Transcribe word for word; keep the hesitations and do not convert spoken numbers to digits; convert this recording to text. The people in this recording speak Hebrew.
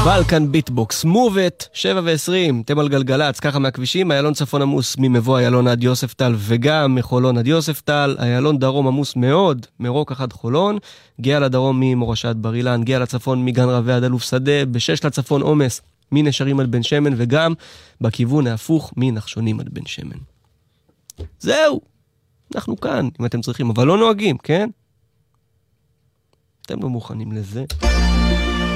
בלקן ביטבוקס, מובט, שבע ועשרים, אתם על גלגלץ, ככה מהכבישים, איילון צפון עמוס ממבוא איילון עד יוספטל, וגם מחולון עד יוספטל, איילון דרום עמוס מאוד, מרוקח עד חולון, גאה לדרום ממורשה עד בר אילן, גאה לצפון מגן רבי עד אלוף שדה, בשש לצפון עומס מנשרים עד בן שמן, וגם בכיוון ההפוך מנחשונים עד בן שמן. זהו, אנחנו כאן, אם אתם צריכים, אבל לא נוהגים, כן? אתם לא מוכנים לזה.